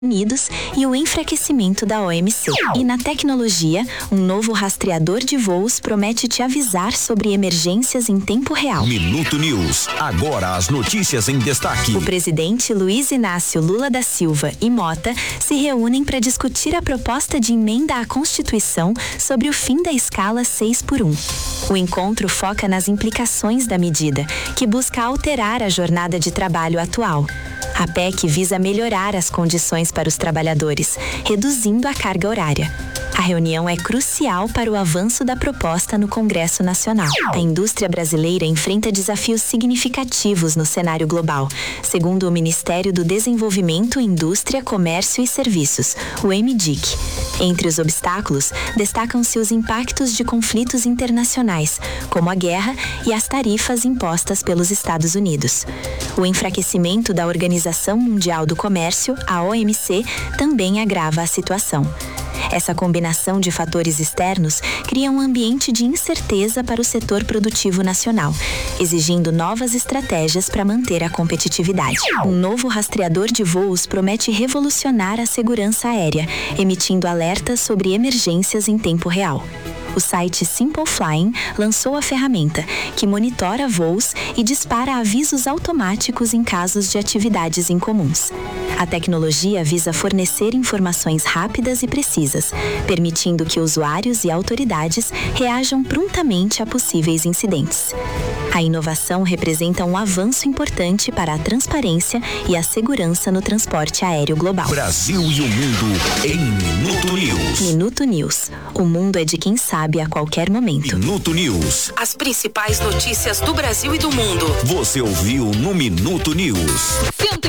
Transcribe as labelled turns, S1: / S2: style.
S1: Unidos e o enfraquecimento da OMC. E na tecnologia, um novo rastreador de voos promete te avisar sobre emergências em tempo real.
S2: Minuto News, agora as notícias em destaque.
S1: O presidente Luiz Inácio Lula da Silva e Mota se reúnem para discutir a proposta de emenda à Constituição sobre o fim da escala 6x1. O encontro foca nas implicações da medida, que busca alterar a jornada de trabalho atual. A PEC visa melhorar as condições para os trabalhadores, reduzindo a carga horária. A reunião é crucial para o avanço da proposta no Congresso Nacional. A indústria brasileira enfrenta desafios significativos no cenário global, segundo o Ministério do Desenvolvimento, Indústria, Comércio e Serviços, o MDIC. Entre os obstáculos, destacam-se os impactos de conflitos internacionais, como a guerra e as tarifas impostas pelos Estados Unidos. O enfraquecimento da Organização Mundial do Comércio, a OMC, também agrava a situação. Essa combinação de fatores externos cria um ambiente de incerteza para o setor produtivo nacional, exigindo novas estratégias para manter a competitividade. Um novo rastreador de voos promete revolucionar a segurança aérea, emitindo alertas sobre emergências em tempo real. O site Simple Flying lançou a ferramenta, que monitora voos e dispara avisos automáticos em casos de atividades incomuns. A tecnologia visa fornecer informações rápidas e precisas, permitindo que usuários e autoridades reajam prontamente a possíveis incidentes. A inovação representa um avanço importante para a transparência e a segurança no transporte aéreo global.
S2: Brasil e o mundo em Minuto News.
S1: Minuto News. O mundo é de quem sabe a qualquer momento.
S2: Minuto News.
S3: As principais notícias do Brasil e do mundo.
S2: Você ouviu no Minuto News.